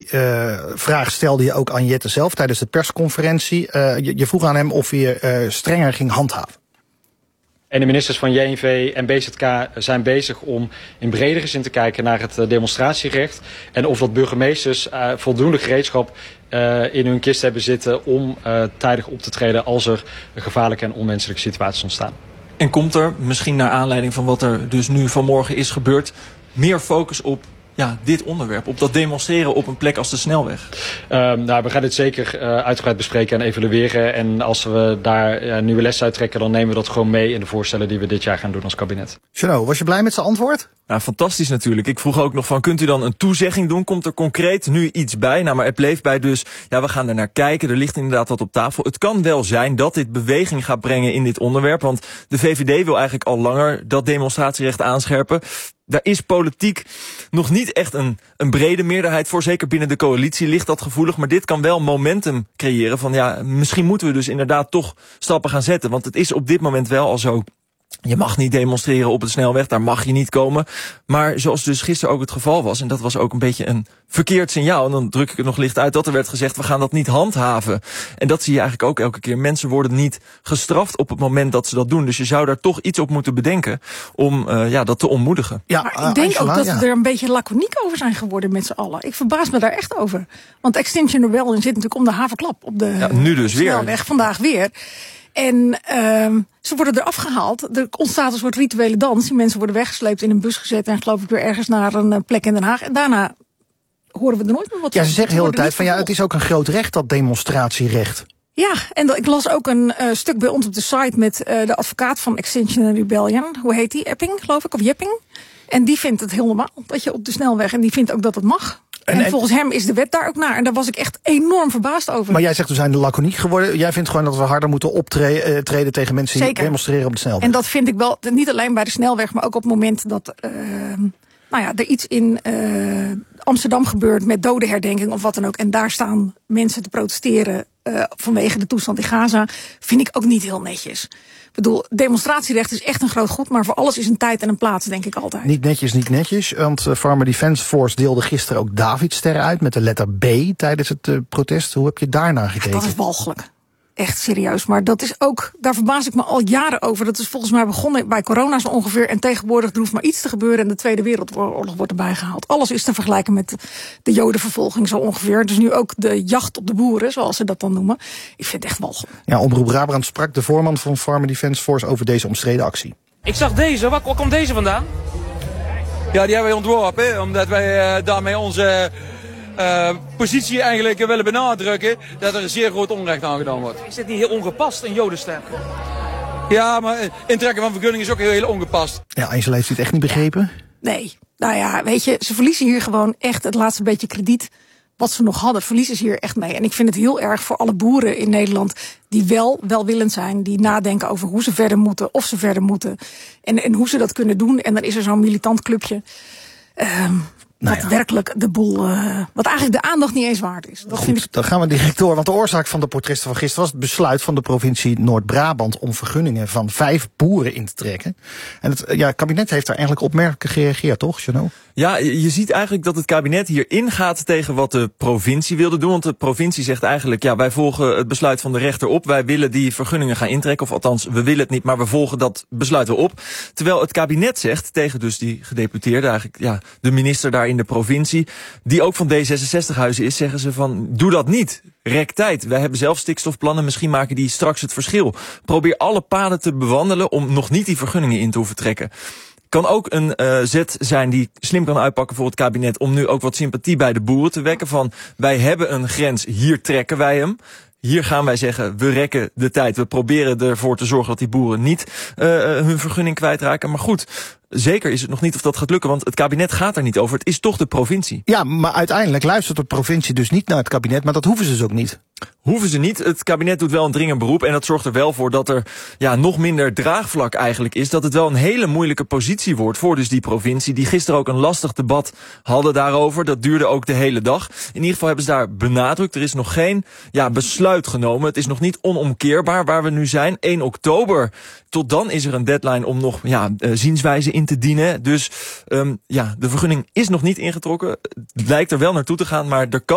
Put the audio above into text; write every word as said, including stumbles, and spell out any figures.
uh, vraag stelde je ook aan Jette zelf tijdens de persconferentie. Uh, je, je vroeg aan hem of hij uh, strenger ging handhaven. En de ministers van J N V en B Z K zijn bezig om in bredere zin te kijken naar het demonstratierecht. En of dat burgemeesters uh, voldoende gereedschap uh, in hun kist hebben zitten om uh, tijdig op te treden als er gevaarlijke en onwenselijke situaties ontstaan. En komt er, misschien naar aanleiding van wat er dus nu vanmorgen is gebeurd, meer focus op ja, dit onderwerp, op dat demonstreren op een plek als de snelweg? Uh, nou, we gaan dit zeker uh, uitgebreid bespreken en evalueren. En als we daar uh, nieuwe lessen uit trekken, dan nemen we dat gewoon mee in de voorstellen die we dit jaar gaan doen als kabinet. Jeannot, was je blij met zijn antwoord? Nou, fantastisch natuurlijk. Ik vroeg ook nog van, kunt u dan een toezegging doen? Komt er concreet nu iets bij? Nou, maar het bleef bij dus, ja, we gaan er naar kijken. Er ligt inderdaad wat op tafel. Het kan wel zijn dat dit beweging gaat brengen in dit onderwerp. Want de V V D wil eigenlijk al langer dat demonstratierecht aanscherpen. Daar is politiek nog niet echt een, een brede meerderheid voor. Zeker binnen de coalitie ligt dat gevoelig. Maar dit kan wel momentum creëren van, ja, misschien moeten we dus inderdaad toch stappen gaan zetten. Want het is op dit moment wel al zo. Je mag niet demonstreren op de snelweg, daar mag je niet komen. Maar zoals dus gisteren ook het geval was, en dat was ook een beetje een verkeerd signaal, en dan druk ik het nog licht uit, dat er werd gezegd, we gaan dat niet handhaven. En dat zie je eigenlijk ook elke keer. Mensen worden niet gestraft op het moment dat ze dat doen. Dus je zou daar toch iets op moeten bedenken om uh, ja, dat te ontmoedigen. Ja, maar ik denk Angela, ook dat we ja. er een beetje laconiek over zijn geworden met z'n allen. Ik verbaas me daar echt over. Want Extinction Rebellion zit natuurlijk om de havenklap op de ja, nu dus snelweg, weer. vandaag weer. En uh, ze worden eraf gehaald. Er ontstaat een soort rituele dans. Die mensen worden weggesleept, in een bus gezet en geloof ik weer ergens naar een plek in Den Haag. En daarna horen we er nooit meer wat van. Ja, ze zeggen de hele tijd van ja, het is ook een groot recht, dat demonstratierecht. Ja, en dat, ik las ook een uh, stuk bij ons op de site met uh, de advocaat van Extinction Rebellion. Hoe heet die? Epping, geloof ik, of Jepping. En die vindt het heel normaal dat je op de snelweg, en die vindt ook dat het mag. En, en, en volgens hem is de wet daar ook naar. En daar was ik echt enorm verbaasd over. Maar jij zegt, we zijn de laconiek geworden. Jij vindt gewoon dat we harder moeten optreden uh, tegen mensen die Zeker. demonstreren op de snelweg. En dat vind ik wel, niet alleen bij de snelweg, maar ook op het moment dat uh, nou ja, er iets in uh, Amsterdam gebeurt met dodenherdenking of wat dan ook. En daar staan mensen te protesteren uh, vanwege de toestand in Gaza. Vind ik ook niet heel netjes. Ik bedoel, demonstratierecht is echt een groot goed, maar voor alles is een tijd en een plaats, denk ik altijd. Niet netjes, niet netjes, want uh, Farmer Defence Force deelde gisteren ook Davidsterren uit met de letter B tijdens het uh, protest. Hoe heb je daarnaar gekeken? Ja, dat is walgelijk. Echt serieus. Maar dat is ook, daar verbaas ik me al jaren over. Dat is volgens mij begonnen bij corona zo ongeveer. En tegenwoordig er hoeft maar iets te gebeuren en de Tweede Wereldoorlog wordt erbij gehaald. Alles is te vergelijken met de Jodenvervolging zo ongeveer. Dus nu ook de jacht op de boeren, zoals ze dat dan noemen. Ik vind het echt walgelijk. Ja, Omroep Brabant sprak de voorman van Farmer Defence Force over deze omstreden actie. Ik zag deze. Waar, waar komt deze vandaan? Ja, die hebben wij ontworpen, omdat wij uh, daarmee onze Uh, positie eigenlijk willen benadrukken dat er een zeer groot onrecht aangedaan wordt. Is dit niet heel ongepast, een jodenster? Ja, maar intrekken van vergunning is ook heel, heel ongepast. Ja, Angela heeft u het echt niet begrepen? Nee, nou ja, weet je, ze verliezen hier gewoon echt het laatste beetje krediet wat ze nog hadden, verliezen ze hier echt mee. En ik vind het heel erg voor alle boeren in Nederland die wel welwillend zijn, die nadenken over hoe ze verder moeten, of ze verder moeten en, en hoe ze dat kunnen doen. En dan is er zo'n militant clubje Um, Nou wat ja. werkelijk de boel, uh, wat eigenlijk de aandacht niet eens waard is. Dat Goed, vind ik... dan gaan we direct door. Want de oorzaak van de protesten van gisteren was het besluit van de provincie Noord-Brabant om vergunningen van vijf boeren in te trekken. En het ja, kabinet heeft daar eigenlijk opmerkelijk gereageerd, toch, Jeannot? Ja, je ziet eigenlijk dat het kabinet hier ingaat tegen wat de provincie wilde doen. Want de provincie zegt eigenlijk, ja, wij volgen het besluit van de rechter op. Wij willen die vergunningen gaan intrekken. Of althans, we willen het niet, maar we volgen dat besluit wel op. Terwijl het kabinet zegt tegen dus die gedeputeerde, eigenlijk ja, de minister daar in de provincie, die ook van D zesenzestig-huizen is, zeggen ze van, doe dat niet. Rek tijd. Wij hebben zelf stikstofplannen, misschien maken die straks het verschil. Probeer alle paden te bewandelen om nog niet die vergunningen in te hoeven trekken. Kan ook een uh, zet zijn die slim kan uitpakken voor het kabinet om nu ook wat sympathie bij de boeren te wekken van, wij hebben een grens, hier trekken wij hem. Hier gaan wij zeggen, we rekken de tijd. We proberen ervoor te zorgen dat die boeren niet uh, hun vergunning kwijtraken. Maar goed, zeker is het nog niet of dat gaat lukken, want het kabinet gaat er niet over. Het is toch de provincie. Ja, maar uiteindelijk luistert de provincie dus niet naar het kabinet, maar dat hoeven ze dus ook niet. Hoeven ze niet. Het kabinet doet wel een dringend beroep en dat zorgt er wel voor dat er ja, nog minder draagvlak eigenlijk is. Dat het wel een hele moeilijke positie wordt voor dus die provincie, die gisteren ook een lastig debat hadden daarover. Dat duurde ook de hele dag. In ieder geval hebben ze daar benadrukt. Er is nog geen ja, besluit genomen. Het is nog niet onomkeerbaar waar we nu zijn. één oktober. Tot dan is er een deadline om nog ja, uh, zienswijze in te dienen. Dus um, ja, de vergunning is nog niet ingetrokken. Het lijkt er wel naartoe te gaan, maar er kan